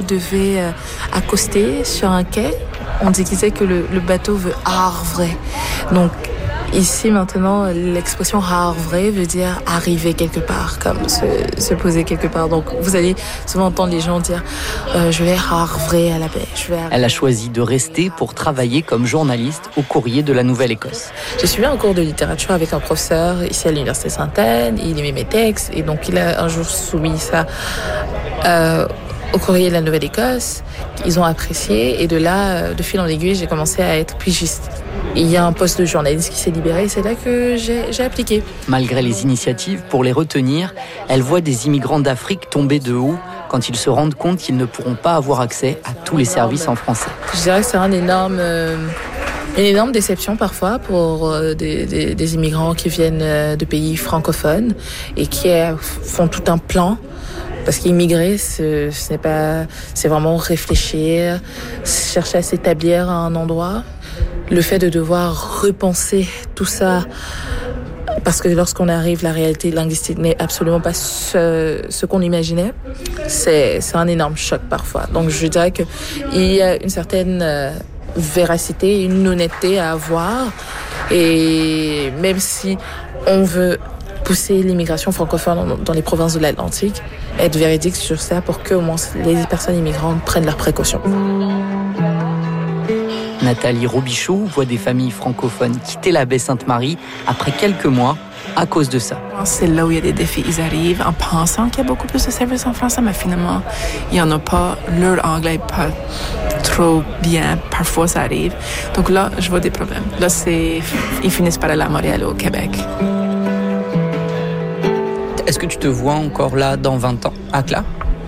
devait accoster sur un quai, on disait que le bateau veut harvrer. Donc, ici, maintenant, l'expression harvrer veut dire arriver quelque part, comme se poser quelque part. Donc, vous allez souvent entendre les gens dire je vais harvrer à la baie. Elle a choisi de rester pour travailler comme journaliste au Courrier de la Nouvelle-Écosse. J'ai suivi un cours de littérature avec un professeur ici à l'Université Sainte-Anne. Il aimait mes textes et donc il a un jour soumis ça au Courrier de la Nouvelle-Écosse. Ils ont apprécié et de là, de fil en aiguille, j'ai commencé à être pigiste. Il y a un poste de journaliste qui s'est libéré et c'est là que j'ai appliqué. Malgré les initiatives pour les retenir, elle voit des immigrants d'Afrique tomber de haut quand ils se rendent compte qu'ils ne pourront pas avoir accès à tous les services en français. Je dirais que c'est une énorme déception parfois pour des immigrants qui viennent de pays francophones et qui font tout un plan. Parce qu'immigrer, c'est vraiment réfléchir, chercher à s'établir à un endroit. Le fait de devoir repenser tout ça, parce que lorsqu'on arrive, la réalité linguistique n'est absolument pas ce qu'on imaginait, c'est un énorme choc parfois. Donc je dirais qu'il y a une certaine véracité, une honnêteté à avoir. Et même si on veut pousser l'immigration francophone dans les provinces de l'Atlantique, être véridique sur ça pour que au moins les personnes immigrantes prennent leurs précautions. Nathalie Robichaud voit des familles francophones quitter la baie Sainte-Marie après quelques mois à cause de ça. C'est là où il y a des défis. Ils arrivent en pensant qu'il y a beaucoup plus de services en français, mais finalement, il n'y en a pas. Leur anglais n'est pas trop bien. Parfois, ça arrive. Donc là, je vois des problèmes. Là, ils finissent par aller à Montréal ou au Québec. Est-ce que tu te vois encore là dans 20 ans, à Cla?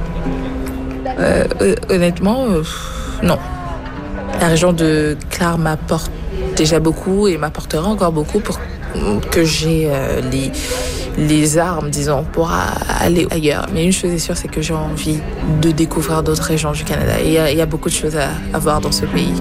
Honnêtement, non. La région de Clare m'apporte déjà beaucoup et m'apportera encore beaucoup pour que j'ai les armes, disons, pour aller ailleurs. Mais une chose est sûre, c'est que j'ai envie de découvrir d'autres régions du Canada. Et il y a beaucoup de choses à voir dans ce pays.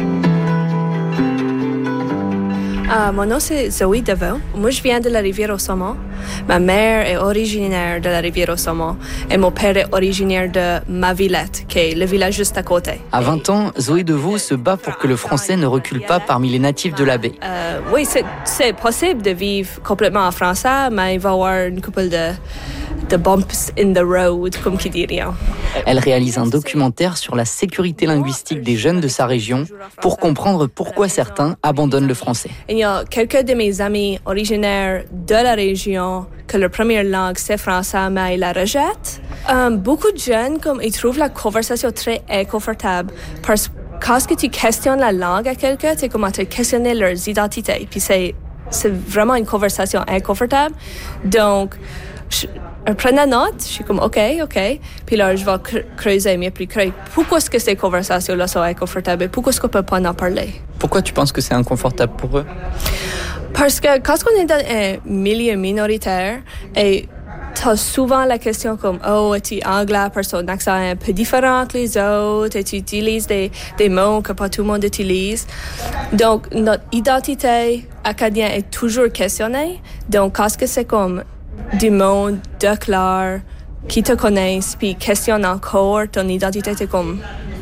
Mon nom, c'est Zoé Deveau. Moi, je viens de la Rivière-au-Saumon. Ma mère est originaire de la Rivière-au-Saumon et mon père est originaire de Mavillette, qui est le village juste à côté. À 20 ans, Zoé Deveau se bat pour que le français ne recule pas parmi les natifs de la baie. Oui, c'est possible de vivre complètement en français, mais il va y avoir une couple de bumps in the road, comme qui dirait. Elle réalise un documentaire sur la sécurité linguistique des jeunes de sa région pour comprendre pourquoi certains abandonnent le français. Il y a quelques de mes amis originaires de la région que leur première langue c'est français, mais ils la rejettent. Beaucoup de jeunes, ils trouvent la conversation très inconfortable parce que quand tu questionnes la langue à quelqu'un, c'est comme tu questionnes leurs identités. Puis c'est vraiment une conversation inconfortable. Donc, je prenais note, je suis comme OK. Puis là, je vais creuser mieux, puis creuser. Pourquoi est-ce que ces conversations-là sont inconfortables et pourquoi est-ce qu'on ne peut pas en parler? Pourquoi tu penses que c'est inconfortable pour eux? Parce que quand on est dans un milieu minoritaire et t'as souvent la question comme « Oh, es-tu anglais parce que ton accent est un peu différent que les autres? Et tu utilises des mots que pas tout le monde utilise. » Donc, notre identité acadienne est toujours questionnée. Donc, quand c'est comme du monde de Clare qui te connaissent puis questionne encore ton identité, c'est comme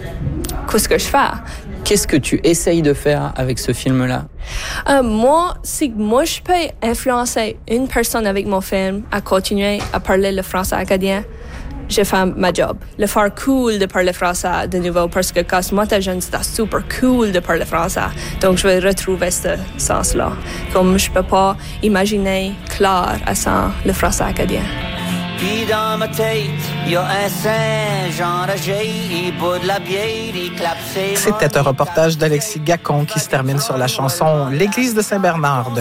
« Qu'est-ce que je fais? » Qu'est-ce que tu essayes de faire avec ce film-là? Moi, si moi je peux influencer une personne avec mon film à continuer à parler le français acadien, je fais ma job. Le faire cool de parler français de nouveau, parce que quand moi j'étais jeune, c'était super cool de parler français. Donc je vais retrouver ce sens-là. Comme je peux pas imaginer Clare sans le français acadien. Puis dans ma tête, y a un singe enragé, il boit de la bière, il clappe ses... C'était un reportage d'Alexis Gacon qui se termine sur la chanson « L'église de Saint-Bernard » de